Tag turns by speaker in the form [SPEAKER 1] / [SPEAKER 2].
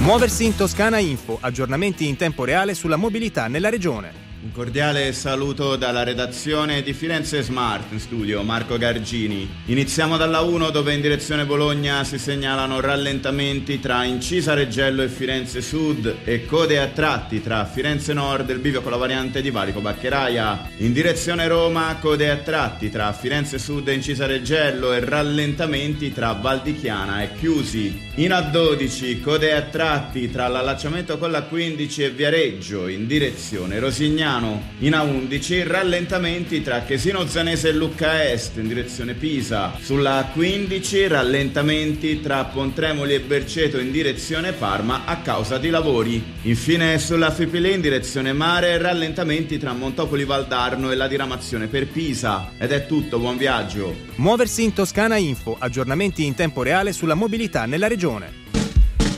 [SPEAKER 1] Muoversi in Toscana Info, aggiornamenti in tempo reale sulla mobilità nella regione.
[SPEAKER 2] Un cordiale saluto dalla redazione di Firenze Smart, in studio Marco Gargini. Iniziamo dalla 1 dove in direzione Bologna si segnalano rallentamenti tra Incisa Reggello e Firenze Sud e code a tratti tra Firenze Nord e il bivio con la variante di Valico Baccheraia. In direzione Roma code a tratti tra Firenze Sud e Incisa Reggello e rallentamenti tra Val di Chiana e Chiusi. In A12 code a tratti tra l'allacciamento con la 15 e Viareggio in direzione Rosignano. In A11 rallentamenti tra Chesino Zanese e Lucca Est in direzione Pisa. Sulla A15 rallentamenti tra Pontremoli e Berceto in direzione Parma a causa di lavori. Infine sulla Fipili in direzione Mare rallentamenti tra Montopoli Valdarno e la diramazione per Pisa. Ed è tutto, buon viaggio.
[SPEAKER 1] Muoversi in Toscana Info, aggiornamenti in tempo reale sulla mobilità nella regione.